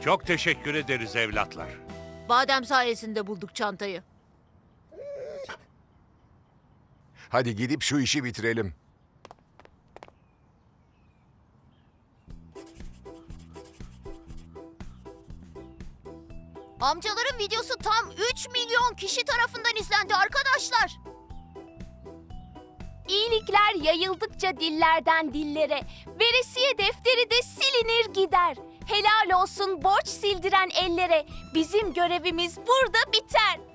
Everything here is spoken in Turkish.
Çok teşekkür ederiz evlatlar. Badem sayesinde bulduk çantayı. Hadi gidip şu işi bitirelim. Amcaların videosu tam 3 milyon kişi tarafından izlendi arkadaşlar. İyilikler yayıldıkça dillerden dillere, veresiye defteri de silinir gider. Helal olsun borç sildiren ellere, bizim görevimiz burada biter.